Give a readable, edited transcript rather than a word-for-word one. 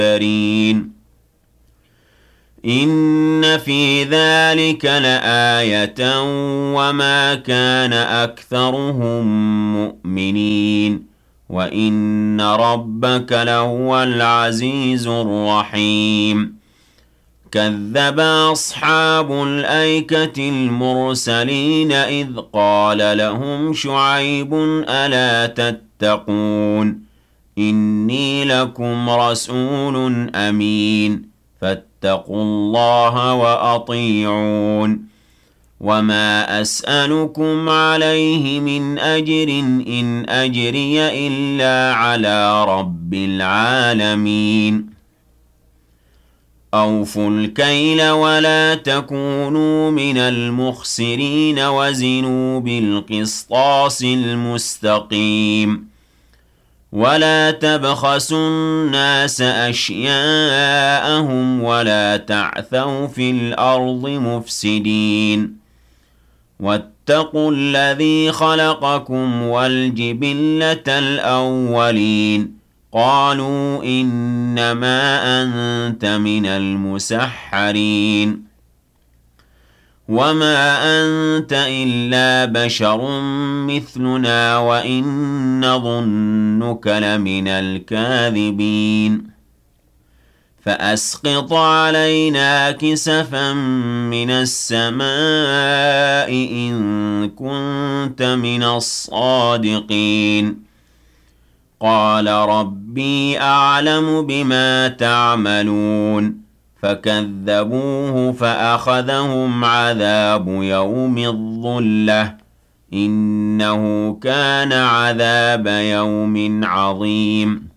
المفترين إن في ذلك لآية وما كان أكثرهم مؤمنين وإن ربك لهو العزيز الرحيم كذب أصحاب الأيكة المرسلين إذ قال لهم شعيب ألا تتقون إني لكم رسول أمين فاتقوا الله وأطيعون وما أسألكم عليه من أجر إن أجري إلا على رب العالمين أوفوا الكيل ولا تكونوا من المخسرين وزنوا بالقسطاس المستقيم ولا تبخسوا الناس أشياءهم ولا تعثوا في الأرض مفسدين واتقوا الذي خلقكم والجبلة الأولين قالوا إنما أنت من المسحرين وما أنت إلا بشر مثلنا وإن نظنك لمن الكاذبين فأسقط علينا كسفا من السماء إن كنت من الصادقين قال ربي أعلم بما تعملون فكذبوه فأخذهم عذاب يوم الظلة إنه كان عذاب يوم عظيم